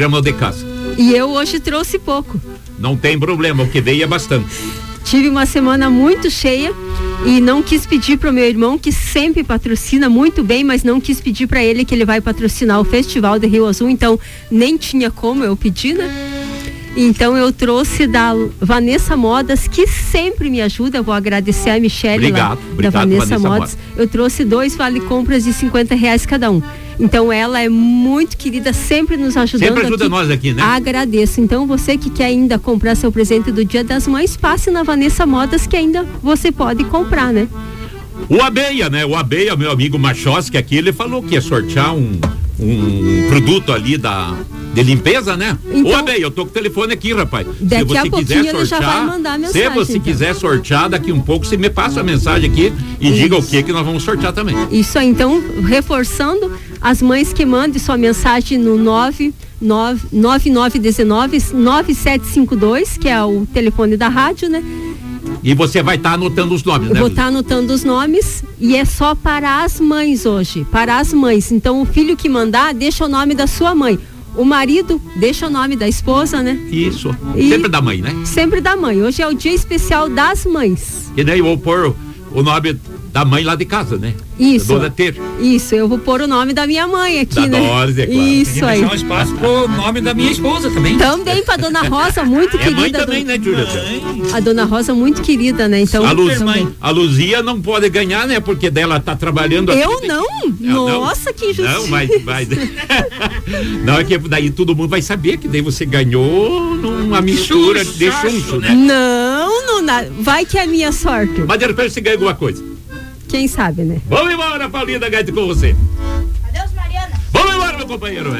programa de casa. E eu hoje trouxe pouco. Não tem problema, o que veio é bastante. Tive uma semana muito cheia e não quis pedir para o meu irmão, que sempre patrocina muito bem, mas não quis pedir para ele que ele vai patrocinar o Festival de Rio Azul, então nem tinha como eu pedir, né? Então eu trouxe da Vanessa Modas, que sempre me ajuda. Eu vou agradecer a Michele lá, da Vanessa Modas. Eu trouxe 2 vale-compras de R$50 cada um. Então ela é muito querida, sempre nos ajudando. Sempre ajuda nós aqui, né? Agradeço. Então você que quer ainda comprar seu presente do Dia das Mães, passe na Vanessa Modas, que ainda você pode comprar, né? O Abeia, né? O Abeia, meu amigo Machosque aqui, ele falou que ia sortear um produto ali de limpeza, né? Então, ô Abeia, eu tô com o telefone aqui, rapaz. Daqui se você a pouquinho ele já vai mandar a mensagem. Se você quiser sortear, daqui um pouco você me passa a mensagem aqui e diga o que nós vamos sortear também. Isso aí, então, reforçando, as mães que mandem sua mensagem no 9919-9752, que é o telefone da rádio, né? E você vai estar anotando os nomes, né? Eu vou estar anotando os nomes e é só para as mães hoje, para as mães. Então o filho que mandar, deixa o nome da sua mãe. O marido, deixa o nome da esposa, né? Isso, sempre da mãe, né? Sempre da mãe. Hoje é o dia especial das mães. E daí eu vou pôr o nome da mãe lá de casa, né? Isso. Dona Ter. Isso, eu vou pôr o nome da minha mãe aqui, da né? Doris, é claro. Isso aí. Deixar um espaço pro nome da minha esposa também. Também pra Dona Rosa, muito querida. Mãe também, né, Júlia? A Dona Rosa, muito querida, né? Então, a Luzia não pode ganhar, né? Porque dela tá trabalhando aqui. Eu não? Nossa, que injustiça. Não, mas não, é que daí todo mundo vai saber que daí você ganhou numa mistura de chuncho, né? Não, vai que é a minha sorte. Mas de repente você ganha alguma coisa. Quem sabe, né? Vamos embora, Paulinha da Gaita, com você. Adeus, Mariana. Vamos embora, meu companheiro.